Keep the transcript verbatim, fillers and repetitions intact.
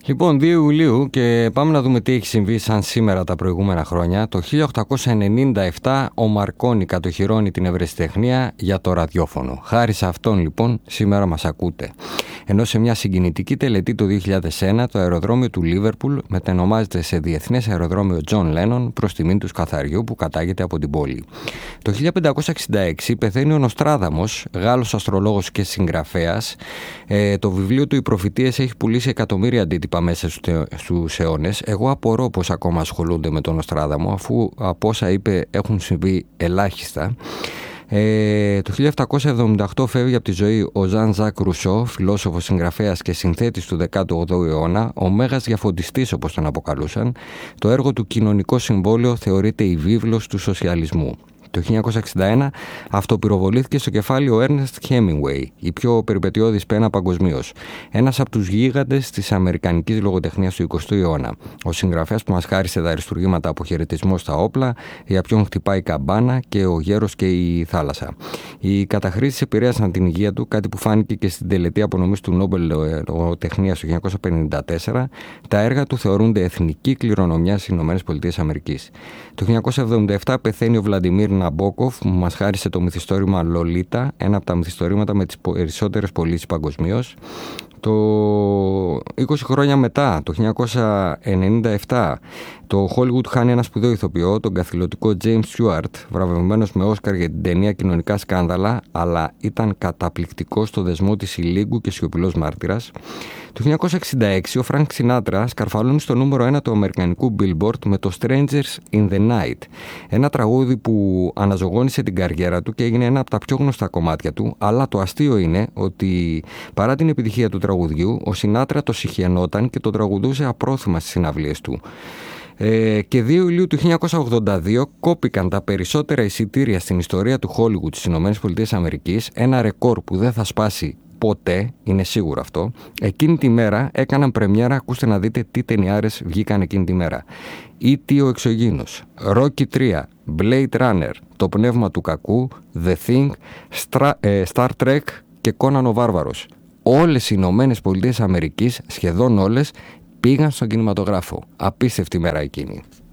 Λοιπόν, δύο Ιουλίου και πάμε να δούμε τι έχει συμβεί σαν σήμερα τα προηγούμενα χρόνια. Το χίλια οκτακόσια ενενήντα επτά ο Μαρκόνι κατοχυρώνει την ευρεσιτεχνία για το ραδιόφωνο. Χάρη σε αυτόν λοιπόν σήμερα μας ακούτε. Ενώ σε μια συγκινητική τελετή το δύο χιλιάδες ένα το αεροδρόμιο του Λίβερπουλ μετανομάζεται σε Διεθνές Αεροδρόμιο Τζον Λένον προς τιμήν του σκαθαριού που κατάγεται από την πόλη. Το χίλια πεντακόσια εξήντα έξι πεθαίνει ο Νοστράδαμος, Γάλλος αστρολόγος και συγγραφέας. Ε, το βιβλίο του «Οι Προφητείες» έχει πουλήσει εκατομμύρια αντίτυπα μέσα στους αιώνες. Εγώ απορώ πως ακόμα ασχολούνται με τον Νοστράδαμο, αφού από όσα είπε έχουν συμβεί ελάχιστα. Ε, το χίλια επτακόσια εβδομήντα οκτώ φεύγει από τη ζωή ο Ζαν Ζακ Ρουσό, φιλόσοφος, συγγραφέας και συνθέτης του δέκατου όγδοου αιώνα, ο μέγας διαφωτιστής όπως τον αποκαλούσαν. Το έργο του «Κοινωνικό Συμβόλαιο» θεωρείται η βίβλος του σοσιαλισμού. Το χίλια εννιακόσια εξήντα ένα αυτοπυροβολήθηκε στο κεφάλι ο Έρνεστ Χέμινγκουεϊ, η πιο περιπετειώδης πένα παγκοσμίως. Ένας από τους γίγαντες της αμερικανικής λογοτεχνίας του εικοστού αιώνα. Ο συγγραφέας που μας χάρισε τα αριστουργήματα από χαιρετισμό στα όπλα, για ποιον χτυπάει η καμπάνα και ο γέρος και η θάλασσα. Οι καταχρήσεις επηρέασαν την υγεία του, κάτι που φάνηκε και στην τελετή απονομής του Νόμπελ Λογοτεχνίας το χίλια εννιακόσια πενήντα τέσσερα. Τα έργα του θεωρούνται εθνική κληρονομιά στις ΗΠΑ. Το χίλια εννιακόσια εβδομήντα επτά πεθαίνει ο Βλαντιμίρ Ναμπόκοφ, που μας χάρισε το μυθιστόρημα Λολίτα, ένα από τα μυθιστορήματα με τις περισσότερες πωλήσεις παγκοσμίως. Το είκοσι χρόνια μετά, το χίλια εννιακόσια ενενήντα επτά, το Hollywood χάνει ένα σπουδαίο ηθοποιό, τον καθηλωτικό James Stewart, βραβευμένος με Όσκαρ για την ταινία «Κοινωνικά σκάνδαλα», αλλά ήταν καταπληκτικός στο δεσμό της Ηλίγκου και σιωπηλός μάρτυρας. Το χίλια εννιακόσια εξήντα έξι, ο Φρανκ Σινάτρα σκαρφαλώνει στο νούμερο ένα του αμερικανικού Billboard με το «Strangers in the Night», ένα τραγούδι που αναζωγόνησε την καριέρα του και έγινε ένα από τα πιο γνωστά κομμάτια του, αλλά το αστείο είναι ότι παρά την επιτυχία του τραγουδιού, ο Σινάτρα το συχαινόταν και το τραγουδούσε απρόθυμα στις συναυλίες του. Ε, και δύο Ιουλίου του χίλια εννιακόσια ογδόντα δύο κόπηκαν τα περισσότερα εισιτήρια στην ιστορία του Hollywood στις ΗΠΑ, ένα ρεκόρ που δεν θα σπάσει ποτέ, είναι σίγουρο αυτό. Εκείνη τη μέρα έκαναν πρεμιέρα, ακούστε να δείτε τι ταινιάρες βγήκαν εκείνη τη μέρα. ι τι ο Εξωγήινος, Rocky τρία, Blade Runner, Το Πνεύμα του Κακού, The Thing, Star Trek και Conan ο Βάρβαρος. Όλες οι Ηνωμένες Πολιτείες Αμερικής, σχεδόν όλες, πήγαν στον κινηματογράφο. Απίστευτη μέρα εκείνη.